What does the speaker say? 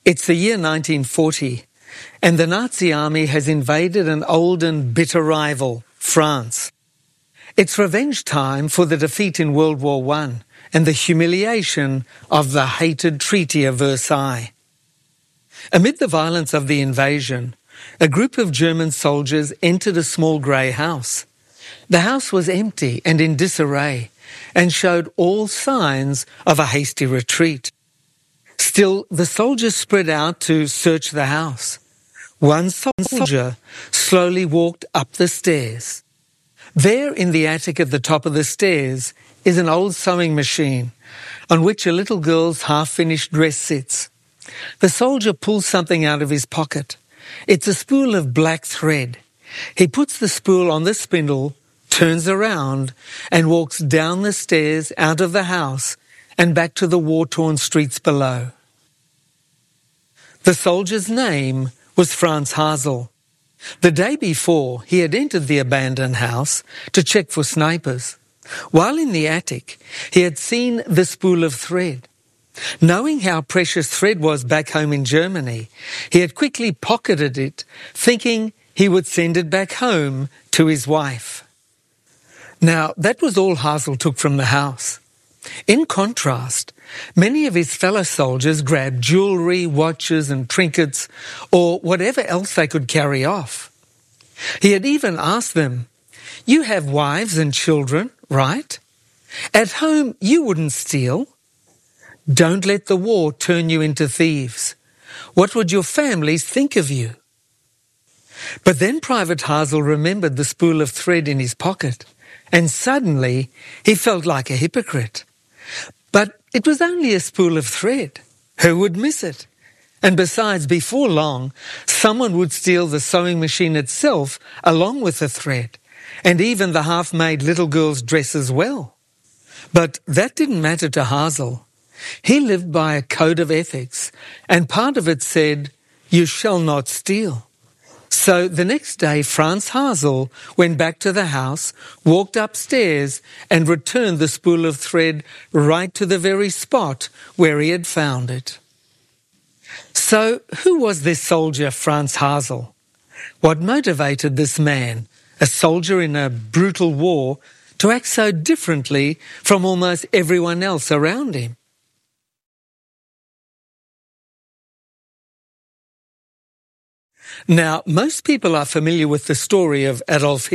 It's the year 1940, and the Nazi army has invaded an old and bitter rival, France. It's revenge time for the defeat in World War I and the humiliation of the hated Treaty of Versailles. Amid the violence of the invasion, a group of German soldiers entered a small grey house. The house was empty and in disarray and showed all signs of a hasty retreat. Still, the soldiers spread out to search the house. One soldier slowly walked up the stairs. There in the attic at the top of the stairs is an old sewing machine on which a little girl's half-finished dress sits. The soldier pulls something out of his pocket. It's a spool of black thread. He puts the spool on the spindle, turns around, and walks down the stairs out of the house and back to the war-torn streets below. The soldier's name was Franz Hasel. The day before, he had entered the abandoned house to check for snipers. While in the attic, he had seen the spool of thread. Knowing how precious thread was back home in Germany, he had quickly pocketed it, thinking he would send it back home to his wife. Now, that was all Hasel took from the house. In contrast, many of his fellow soldiers grabbed jewellery, watches and trinkets, or whatever else they could carry off. He had even asked them, "You have wives and children, right? At home you wouldn't steal. Don't let the war turn you into thieves. What would your families think of you?" But then Private Hasel remembered the spool of thread in his pocket, and suddenly he felt like a hypocrite. But it was only a spool of thread. Who would miss it? And besides, before long, someone would steal the sewing machine itself along with the thread, and even the half-made little girl's dress as well. But that didn't matter to Hasel. He lived by a code of ethics, and part of it said, "You shall not steal." So the next day, Franz Hasel went back to the house, walked upstairs, and returned the spool of thread right to the very spot where he had found it. So who was this soldier, Franz Hasel? What motivated this man, a soldier in a brutal war, to act so differently from almost everyone else around him? Now, most people are familiar with the story of Adolf Hitler.